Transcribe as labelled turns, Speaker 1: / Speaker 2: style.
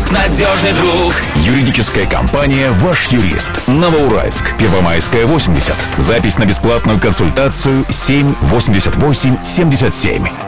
Speaker 1: надежный друг.
Speaker 2: Юридическая компания «Ваш юрист». Новоуральск, Первомайская, 80. Запись на бесплатную консультацию 7 88 77.